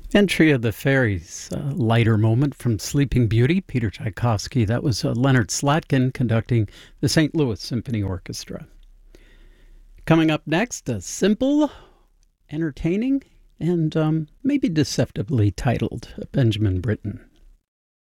Entry of the Fairies, a lighter moment from Sleeping Beauty, Peter Tchaikovsky. That was Leonard Slatkin conducting the St. Louis Symphony Orchestra. Coming up next, a simple, entertaining, and maybe deceptively titled Benjamin Britten.